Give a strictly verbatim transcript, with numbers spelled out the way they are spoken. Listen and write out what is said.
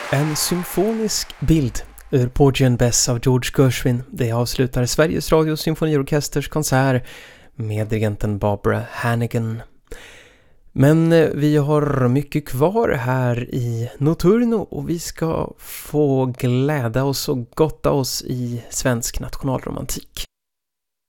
En symfonisk bild ur Porgy and Bess av George Gershwin. Det avslutar Sveriges Radio Symfoniorkesters konsert med dirigenten Barbara Hannigan. Men vi har mycket kvar här i Notturno och vi ska få glädja oss och gotta oss i svensk nationalromantik.